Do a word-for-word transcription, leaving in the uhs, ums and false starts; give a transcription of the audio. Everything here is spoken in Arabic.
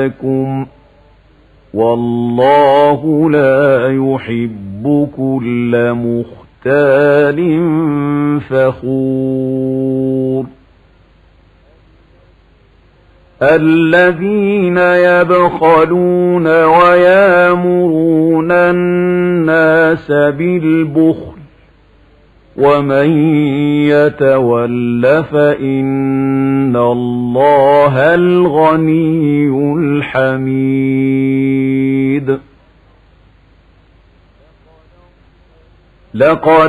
لكم والله لا يحب كل مختال فخور الذين يبخلون ويامرون الناس بالبخل ومن يتول فإن الله الغني الحميد لقد